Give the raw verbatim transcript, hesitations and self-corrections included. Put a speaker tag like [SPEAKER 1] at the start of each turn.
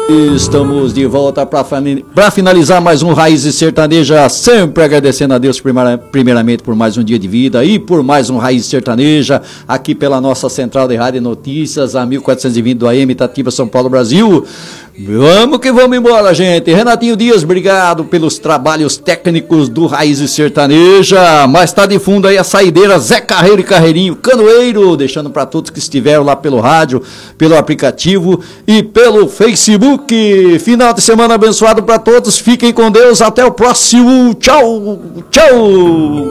[SPEAKER 1] Estamos de volta para finalizar mais um Raízes Sertaneja, sempre agradecendo a Deus primeiramente por mais um dia de vida e por mais um Raízes Sertaneja, aqui pela nossa central de rádio e notícias, a mil quatrocentos e vinte do A M, Itatiba, São Paulo, Brasil. Vamos que vamos embora, gente. Renatinho Dias, obrigado pelos trabalhos técnicos do Raízes Sertaneja. Mas tá de fundo aí a saideira Zé Carreiro e Carreirinho Canoeiro, deixando para todos que estiveram lá pelo rádio, pelo aplicativo e pelo Facebook. Final de semana abençoado para todos. Fiquem com Deus. Até o próximo. Tchau, tchau.